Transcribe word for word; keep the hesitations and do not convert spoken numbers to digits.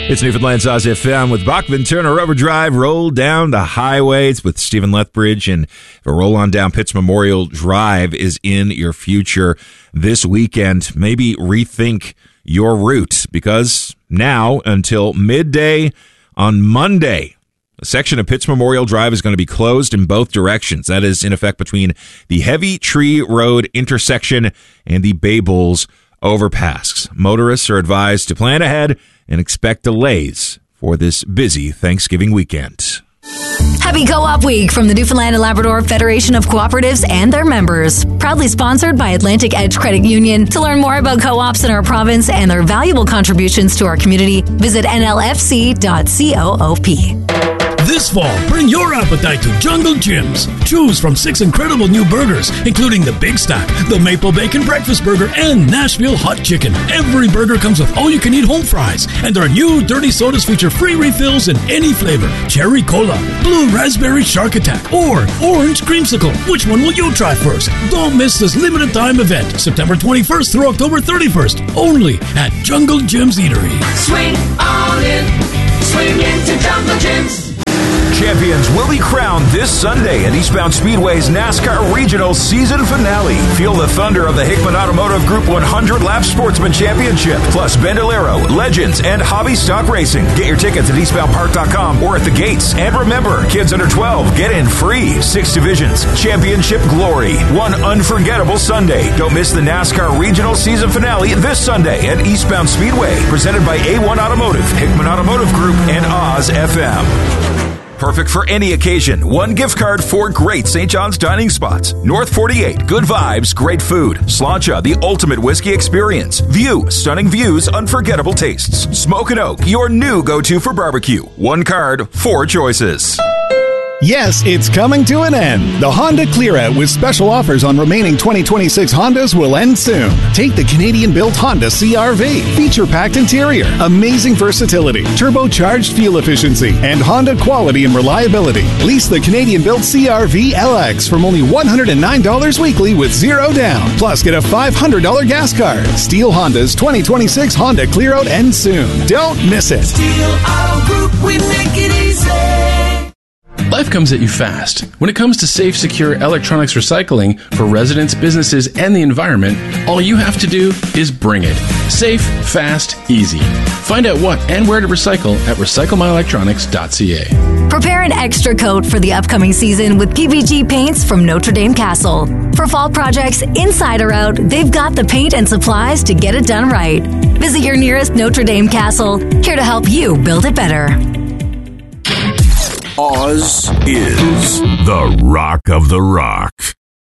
It's Newfoundland's Oz F M with Bachman Turner Overdrive. Roll down the highways with Stephen Lethbridge, and a roll on down Pitts Memorial Drive is in your future this weekend. Maybe rethink your route, because now until midday on Monday, a section of Pitts Memorial Drive is going to be closed in both directions. That is in effect between the Heavy Tree Road intersection and the Bay Bulls overpass. Motorists are advised to plan ahead and expect delays for this busy Thanksgiving weekend. Happy Co-op Week from the Newfoundland and Labrador Federation of Cooperatives and their members. Proudly sponsored by Atlantic Edge Credit Union. To learn more about co-ops in our province and their valuable contributions to our community, visit N L F C dot coop. This fall, bring your appetite to Jungle Jim's. Choose from six incredible new burgers, including the Big Stack, the Maple Bacon Breakfast Burger, and Nashville Hot Chicken. Every burger comes with all-you-can-eat home fries, and our new dirty sodas feature free refills in any flavor. Cherry Cola, Blue Raspberry Shark Attack, or Orange Creamsicle. Which one will you try first? Don't miss this limited-time event, September twenty-first through October thirty-first, only at Jungle Jim's Eatery. Swing on in, swing into Jungle Jim's. Champions will be crowned this Sunday at Eastbound Speedway's NASCAR Regional Season Finale. Feel the thunder of the Hickman Automotive Group one hundred Lap Sportsman Championship, plus Bandolero, Legends, and Hobby Stock Racing. Get your tickets at eastbound park dot com or at the gates. And remember, kids under twelve get in free. Six divisions, championship glory, one unforgettable Sunday. Don't miss the NASCAR Regional Season Finale this Sunday at Eastbound Speedway. Presented by A one Automotive, Hickman Automotive Group, and Oz F M. Perfect for any occasion. One gift card for great Saint John's dining spots. North forty-eight, good vibes, great food. Sláinte, the ultimate whiskey experience. View, stunning views, unforgettable tastes. Smoke and Oak, your new go-to for barbecue. One card, four choices. Yes, it's coming to an end. The Honda Clear Out with special offers on remaining twenty twenty-six Hondas will end soon. Take the Canadian-built Honda C R V. Feature-packed interior, amazing versatility, turbocharged fuel efficiency, and Honda quality and reliability. Lease the Canadian-built C R V L X from only one hundred nine dollars weekly with zero down. Plus, get a five hundred dollars gas card. Steel Honda's twenty twenty-six Honda Clear Out ends soon. Don't miss it. Steel Auto Group, we make it easy. Life comes at you fast. When it comes to safe, secure electronics recycling for residents, businesses, and the environment, all you have to do is bring it. Safe, fast, easy. Find out what and where to recycle at recycle my electronics dot c a. Prepare an extra coat for the upcoming season with P V G paints from Notre Dame Castle. For fall projects, inside or out, they've got the paint and supplies to get it done right. Visit your nearest Notre Dame Castle, here to help you build it better. Oz is the Rock of the Rock.